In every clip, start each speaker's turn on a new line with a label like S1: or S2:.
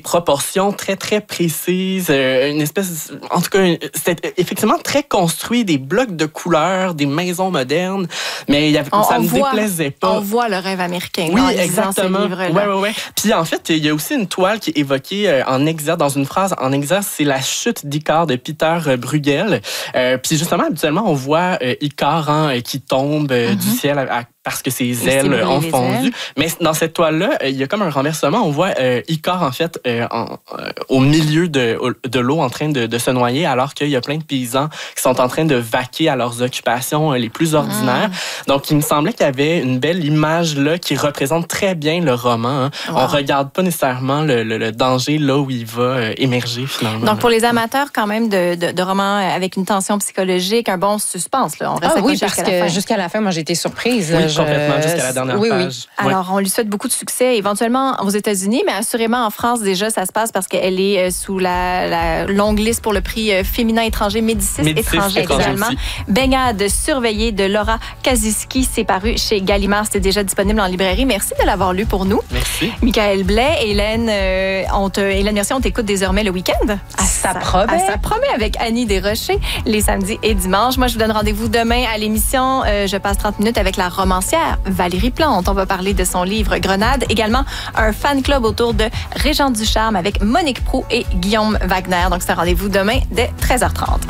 S1: proportions très, très précises, une espèce... En tout cas, c'était effectivement très construit, des blocs de couleurs, des maisons modernes, mais ça ne me déplaisait pas.
S2: On voit le rêve américain
S1: oui,
S2: en
S1: exactement.
S2: lisant ce livre-là.
S1: Ouais. Puis en fait, il y a aussi une toile qui est évoquée en exerce, dans une phrase en exerce, c'est la chute d'Icare de Peter Bruegel. Puis justement, habituellement, on voit Icare qui tombe du ciel parce que ses ailes ont fondu. Mais dans cette toile-là, il y a comme un renversement. On voit Icare, en fait, au milieu de l'eau en train de se noyer, alors qu'il y a plein de paysans qui sont en train de vaquer à leurs occupations les plus ordinaires. Donc, il me semblait qu'il y avait une belle image là qui représente très bien le roman. Hein. Wow. On regarde pas nécessairement le danger là où il va émerger, finalement.
S2: Donc, pour les amateurs, quand même, de romans avec une tension psychologique, un bon suspense. Là. On reste
S3: oui, parce que jusqu'à la fin, moi, j'ai été surprise.
S1: Oui, complètement, jusqu'à la dernière page. Oui.
S2: Alors, on lui souhaite beaucoup de succès, éventuellement aux États-Unis, mais assurément en France, déjà, ça se passe parce qu'elle est sous la longue liste pour le prix féminin étranger, Médicis étranger également. Baignade surveillée de Laura Kaziski, c'est paru chez Gallimard, c'était déjà disponible en librairie. Merci de l'avoir lu pour nous.
S1: Merci.
S2: Michael Blais, Hélène Mercier, on t'écoute désormais le week-end.
S3: Ça promet.
S2: Ça promet avec Annie Desrochers, les samedis et dimanches. Moi, je vous donne rendez-vous demain à l'émission. Je passe 30 minutes avec la romancière Valérie Plante. On va parler de son livre Grenade. Également, un fan club autour de Régent Ducharme avec Monique Proulx et Guillaume Wagner. Donc, c'est un rendez-vous demain dès 13h30.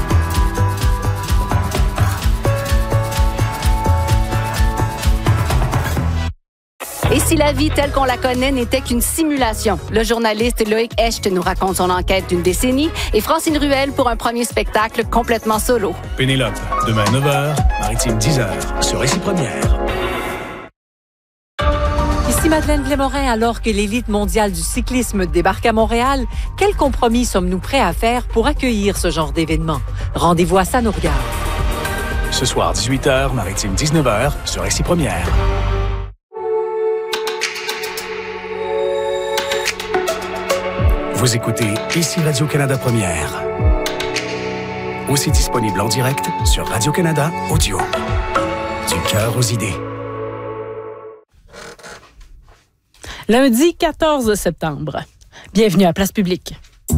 S4: Et si la vie telle qu'on la connaît n'était qu'une simulation? Le journaliste Loïc Hecht nous raconte son enquête d'une décennie et Francine Ruel pour un premier spectacle complètement solo.
S5: Pénélope, demain 9h, Maritime 10h, sur Récit Première.
S6: Ici Madeleine Glémorin, alors que l'élite mondiale du cyclisme débarque à Montréal, quel compromis sommes-nous prêts à faire pour accueillir ce genre d'événement? Rendez-vous à Ça nous regarde.
S5: Ce soir, 18h, Maritime 19h, sur Récit Première. Vous écoutez Ici Radio-Canada Première. Aussi disponible en direct sur Radio-Canada Audio. Du cœur aux idées.
S7: Lundi 14 septembre. Bienvenue à Place Publique.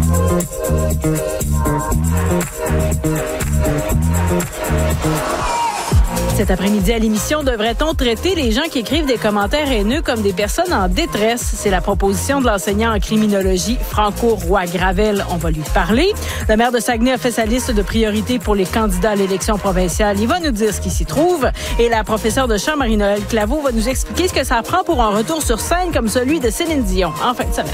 S7: Cet après-midi à l'émission, devrait-on traiter les gens qui écrivent des commentaires haineux comme des personnes en détresse? C'est la proposition de l'enseignant en criminologie Franco Roy-Gravel. On va lui parler. Le maire de Saguenay a fait sa liste de priorités pour les candidats à l'élection provinciale. Il va nous dire ce qui s'y trouve. Et la professeure de chant, Marie-Noëlle Claveau, va nous expliquer ce que ça prend pour un retour sur scène comme celui de Céline Dion en fin de semaine.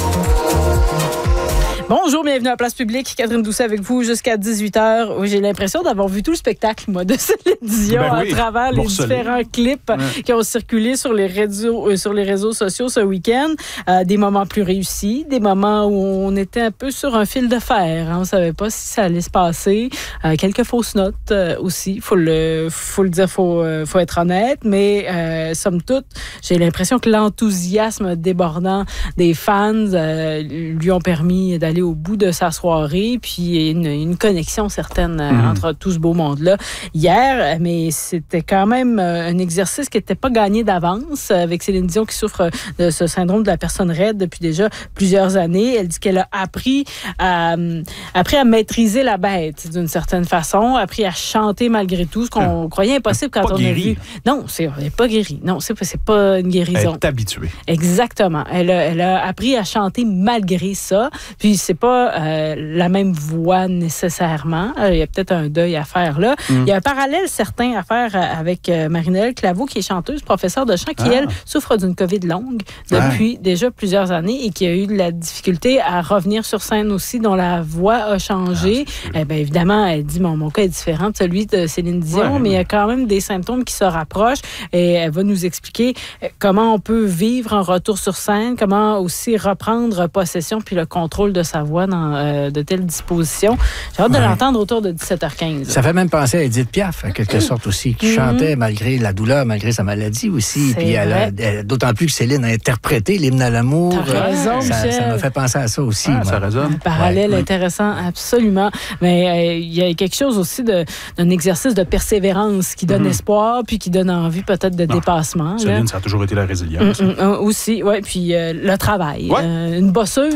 S7: Bonjour, bienvenue à Place Publique. Catherine Doucet avec vous jusqu'à 18h. J'ai l'impression d'avoir vu tout le spectacle, moi, de Céline Dion à travers les différents clips qui ont circulé sur les réseaux sociaux ce week-end. Des moments plus réussis, des moments où on était un peu sur un fil de fer. On ne savait pas si ça allait se passer. Quelques fausses notes aussi, faut le dire, faut être honnête. Mais somme toute, j'ai l'impression que l'enthousiasme débordant des fans lui ont permis d'aller au bout de sa soirée, puis une connexion certaine entre tout ce beau monde-là hier, mais c'était quand même un exercice qui n'était pas gagné d'avance avec Céline Dion qui souffre de ce syndrome de la personne raide depuis déjà plusieurs années. Elle dit qu'elle a appris à maîtriser la bête d'une certaine façon, appris à chanter malgré tout, ce qu'on croyait impossible quand on a vu. Non, elle n'est pas guérie. Non, c'est pas une guérison.
S5: Elle est habituée.
S7: Exactement. Elle a appris à chanter malgré ça, puis c'est pas la même voix nécessairement. Il y a peut-être un deuil à faire là. Il y a un parallèle certain à faire avec Marie-Noëlle Claveau, qui est chanteuse, professeure de chant, qui, elle, souffre d'une COVID longue depuis déjà plusieurs années et qui a eu de la difficulté à revenir sur scène aussi, dont la voix a changé. Évidemment, elle dit, mon cas est différent de celui de Céline Dion, mais il y a quand même des symptômes qui se rapprochent et elle va nous expliquer comment on peut vivre un retour sur scène, comment aussi reprendre possession puis le contrôle de sa voix dans de telles dispositions. J'ai hâte de l'entendre autour de 17h15.
S8: Ça fait même penser à Edith Piaf, en quelque sorte aussi, qui chantait malgré la douleur, malgré sa maladie aussi. Puis d'autant plus que Céline a interprété l'hymne à l'amour.
S7: T'as raison, Michel.
S8: Ça m'a fait penser à ça aussi.
S5: Ça résonne.
S7: Un parallèle intéressant, absolument. Mais il y a quelque chose aussi d'un exercice de persévérance qui donne espoir, puis qui donne envie peut-être de dépassement.
S5: Céline, ça a toujours été la résilience.
S7: Aussi, oui. Puis le travail. Une bosseuse